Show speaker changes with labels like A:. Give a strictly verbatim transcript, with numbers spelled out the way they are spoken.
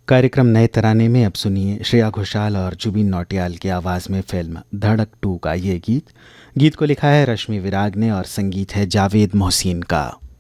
A: कार्यक्रम नए तराने में अब सुनिए श्रेया घोषाल और जुबिन नौटियाल की आवाज़ में फिल्म धड़क टू का ये गीत। गीत को लिखा है रश्मि विराग ने और संगीत है जावेद मोहसिन का।